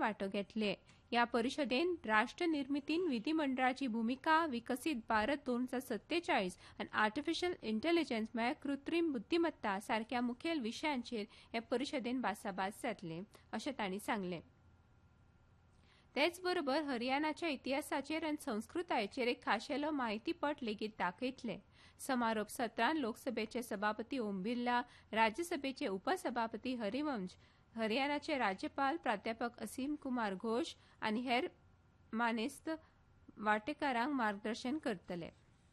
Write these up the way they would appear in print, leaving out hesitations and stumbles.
वांटो घेतले. ह्या परिशदेन राष्ट्र निर्मितीन विधिमंडळाची भूमिका, विकसित भारत 2047 आनी आर्टिफिशियल इंटेलिजन्स म्हळ्यार कृत्रीम बुद्धिमत्ता सारख्या मुखेल विशयांचेर हे परिशदेन भासाभास जातले अशें तांणी सांगलें. तेच बरोबर हरियाणाच्या इतिहासाचेर आनी संस्कृतायेचेर एक खाशेलो म्हायतीपट लेगीत दाखयतले. समारोप सत्रांत लोकसभेचे सभापती ओम बिर्ला, राज्यसभेचे उपसभापती हरिवंश, हरियाणाचे राज्यपाल प्राध्यापक असीम कुमार घोष आनी हेर मानेस्त वांटेकारांक मार्गदर्शन करतले.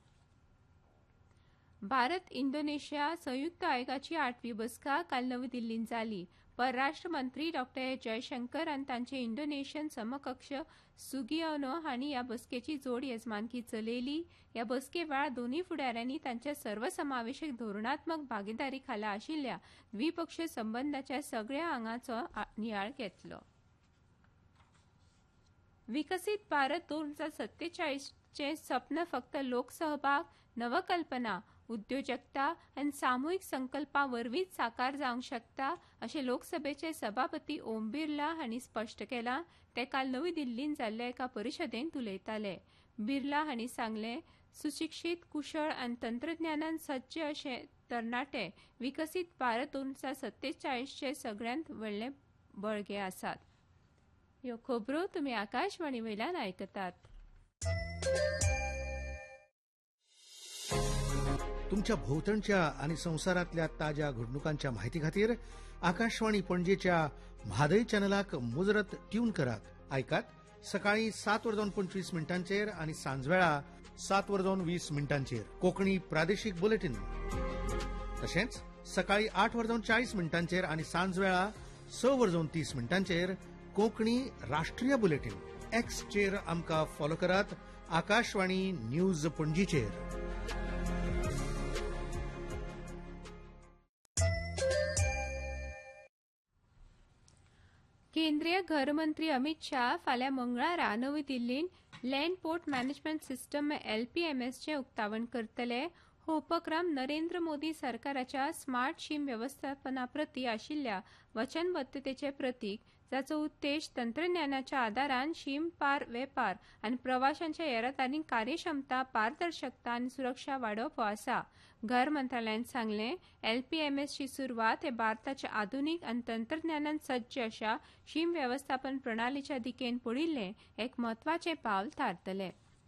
भारत इंडोनेशिया संयुक्त आयोगाची 8वी बसका काल नवी दिल्लींत जाली. परराष्ट्र मंत्री डॉ. जयशंकर आनी तांचे इंडोनेशियन समकक्ष सुगियानो हांणी ह्या बसकेची जोड येजमानकी चलयली. ह्या बसके वेळार दोनूय फुडाऱ्यांनी तांच्या सर्वसमावेशक धोरणात्मक भागीदारी खाला आशिल्ल्या द्विपक्षीय संबंदांच्या सगळ्या आंगांचो नियाळ घेतलो. विकसीत भारत 2047 चे सपन फक्त लोकसहभाग, नवकल्पना, उद्योजकता आनी सामुहीक संकल्पा वरवींच साकार जावंक शकता अशें लोकसभेचे सभापती ओम बिर्ला हांणी स्पश्ट केलां. ते काल नवी दिल्लींत जाल्ले एका परिशदेंत उलयताले. बिर्ला हांणी सांगलें, सुशिक्षीत, कुशळ आनी तंत्रज्ञानान सज्ज अशे तरणाटे विकसीत भारत 2047 चे सगळ्यांत व्हडले बळगे आसात. ह्यो खबरो तुमी आकाशवाणी वयल्यान आयकतात. तुमच्या भोवतणच्या आणि संवसारांतल्या ताज्या घडणुकांच्या म्हायती खातीर आकाशवाणी पणजेच्या म्हादय चॅनलाक मुजरत ट्यून करात. आयकात सकाळी 7:25 आनी सांजवेळा 7:20 कोंकणी प्रादेशीक बुलेटिन. तशेंच सकाळी 8:40 आनी सांजवेळा 6:30 कोंकणी राष्ट्रीय बुलेटिन. एक्सचेर आमकां फॉलो करात. आकाशवाणी न्यूज पणजीचेर. केंद्रीय घरमंत्री अमित शाह फाल्यां मंगळारा नवी दिल्लींत लँड पोर्ट मॅनेजमेंट सिस्टम LPMSचे उक्तावण करतले. हो उपक्रम नरेंद्र मोदी सरकाराच्या स्मार्ट शीम व्यवस्थापना प्रती आशिल्ल्या वचनबद्धतेचे प्रतीक, जाचो उद्देश तंत्रज्ञानाच्या आदारान शीम पार वेपार आनी प्रवाशांच्या येरादारींत कार्यक्षमता, पारदर्शकता आनी सुरक्षा वाडोवप हो आसा. घर मंत्रालयान सांगलें, LPMSची सुरवात हे भारताच्या आधुनीक आनी तंत्रज्ञानान सज्ज अशा शीम व्यवस्थापन प्रणालीच्या दिकेन पडिल्लें एक म्हत्वाचें पावल थारतलें.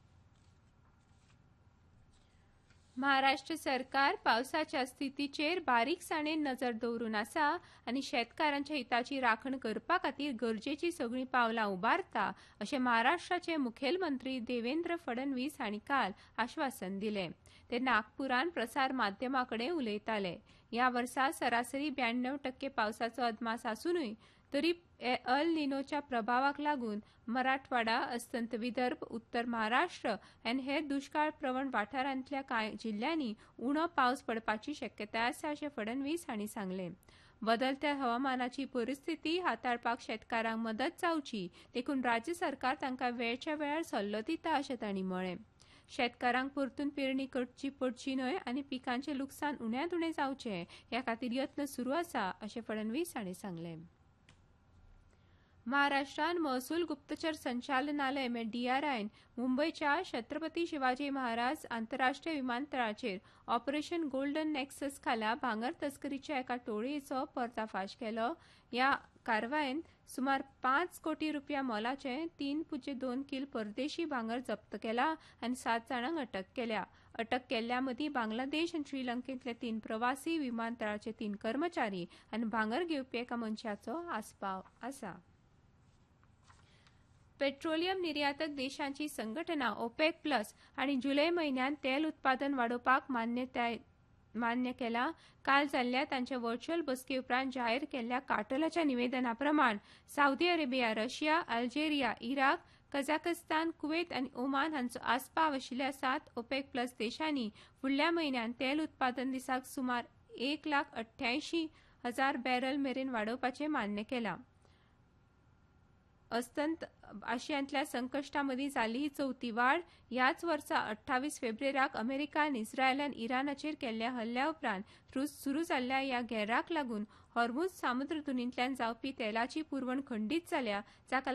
महाराष्ट्र सरकार पावसाच्या स्थितीचेर बारीकसाणेन नजर दवरून आसा आनी शेतकारांच्या हिताची राखण करपा खातीर गरजेची सगळीं पावलां उबारता अशें महाराष्ट्राचे मुखेलमंत्री देवेंद्र फडणवीस हांणी काल आश्वासन दिलें. ते नागपुरांत प्रसार माध्यमांकडेन उलयताले. ह्या वर्सा सरासरी 92% पावसाचो अदमास आसूनय तरी अल निनोच्या प्रभावाक लागून मराठवाडा, अस्तंत विदर्भ, उत्तर महाराष्ट्र आनी हेर दुश्काळ प्रवण वाठारांतल्या कांय जिल्ल्यांनी उणो पावस पडपाची शक्यताय आसा अशें फडणवीस हांणी सांगलें. बदलत्या हवामानाची परिस्थिती हाताळपाक शेतकारांक मदत जावची देखून राज्य सरकार तांकां वेळच्या वेळार सल्लो दिता अशें तांणी म्हळें. शेतकारांक परतून पेरणी करची पडची न्हय आनी पिकांचें लुकसाण उण्यांत उणें जावचें ह्या खातीर यत्न सुरू आसा अशें फडणवीस हांणी सांगलें. महाराष्ट्रान महसूल गुप्तचर संचालनालय DRIन मुंबयच्या छत्रपती शिवाजी महाराज आंतरराष्ट्रीय विमानतळाचेर ऑपरेशन गोल्डन नेक्सस खाला भांगर तस्करीच्या एका टोळयेचो पर्दाफाश केलो. ह्या कारवायेंत सुमार 5 कोटी रुपया मोलाचे 3.2 किल परदेशी भांगर जप्त केला आनी 7 जाणांक अटक केल्या. अटक केल्ल्या मदीं बांगलादेश आनी श्रीलंकेंतले 3 प्रवासी, विमानतळाचे 3 कर्मचारी आनी भांगर घेवपी एका मनशाचो आस्पाव आसा. पेट्रोलियम निर्यातक देशांची संघटना OPEC प्लस हांणी जुलै म्हयन्यांत तेल उत्पादन वाडोवपाक मान्य केला. काल जाल्ल्या तांच्या व्हर्च्युअल बसके उपरांत जाहीर केल्ल्या कार्टेलाच्या निवेदना प्रमाण Saudi Arabia, Russia, Algeria, Iraq, Kazakhstan, Kuwait आनी ओमान हांचो आस्पाव आशिल्ल्या 7 OPEC प्लस देशांनी फुडल्या म्हयन्यांत तेल उत्पादन दिसाक सुमार 1,88,000 बॅरल मेरेन वाडोवपाचें मान्य केलां. अस्तंत आशियांतल्या संकश्टामदीं जाल्ली ही चवथी वाड. ह्याच वर्सा 28 फेब्रुवारीक अमेरिकान इस्रायलान इराणाचेर केल्ल्या हल्ल्या उपरांत सुरू जाल्ल्या ह्या घेराक लागून हॉर्मुझ सामुद्र धुनींतल्यान जावपी तेलाची पुरवण खंडीत जाल्या, जाका